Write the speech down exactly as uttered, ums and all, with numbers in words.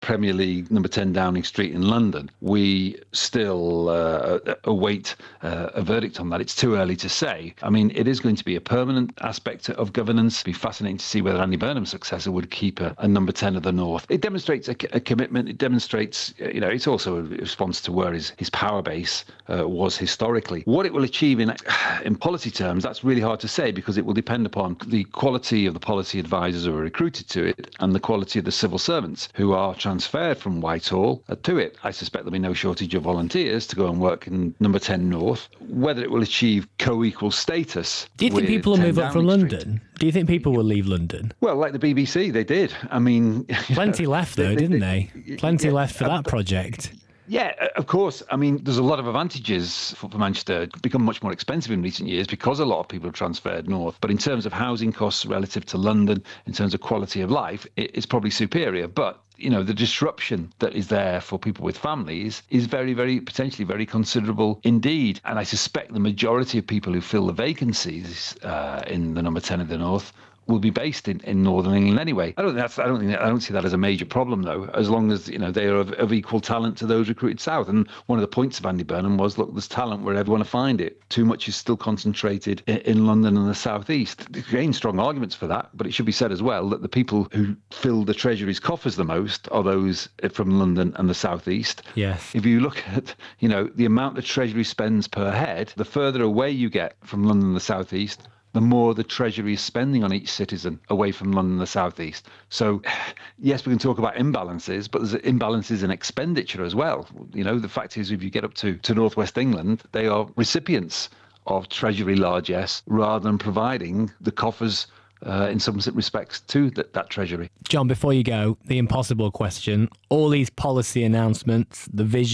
Premier League, number ten Downing Street in London. We still uh, await uh, a verdict on that. It's too early to say. I mean, it is going to be a permanent aspect of governance. It'd be fascinating to see whether Andy Burnham's successor would keep a, a number ten of the North. It demonstrates a, a commitment. It demonstrates, you know, it's also a response to where his, his power base uh, was historically. What it will achieve in, in policy terms, that's really hard to say, because it will depend upon the quality of the policy advisors who are recruited to it and the quality of the civil servants who are transferred from Whitehall to it. I suspect there'll be no shortage of volunteers to go and work in number ten North. Whether it will achieve co-equal status. Do you think people will move up from London? Do you think people will leave London? Well, like the B B C, they did. I mean... Plenty left, though, they, didn't they? they? Plenty yeah, left for that project. Yeah, of course. I mean, there's a lot of advantages for, for Manchester. It's become much more expensive in recent years because a lot of people have transferred north. But in terms of housing costs relative to London, in terms of quality of life, it, it's probably superior. But, you know, the disruption that is there for people with families is very, very, potentially very considerable indeed. And I suspect the majority of people who fill the vacancies uh, in the number ten of the North will be based in, in Northern England anyway. I don't think that's, I don't think that, I don't see that as a major problem though, as long as, you know, they are of, of equal talent to those recruited south. And one of the points of Andy Burnham was, look, there's talent wherever you want to find it. Too much is still concentrated in, in London and the southeast. Again, strong arguments for that, but it should be said as well that the people who fill the Treasury's coffers the most are those from London and the southeast. Yes. If you look at, you know, the amount the Treasury spends per head, the further away you get from London and the southeast, the more the Treasury is spending on each citizen away from London and the southeast. So, yes, we can talk about imbalances, but there's imbalances in expenditure as well. You know, the fact is, if you get up to, to northwest England, they are recipients of Treasury largesse rather than providing the coffers uh, in some respects to that, that Treasury. John, before you go, the impossible question. All these policy announcements, the vision,